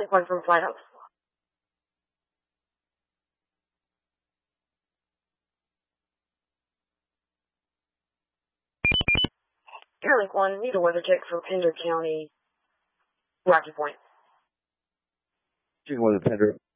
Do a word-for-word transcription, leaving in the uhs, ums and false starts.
Airlink one from Flight Hub. Airlink one, need a weather check for Pender County, Rocky Point. Chicken weather, Pender.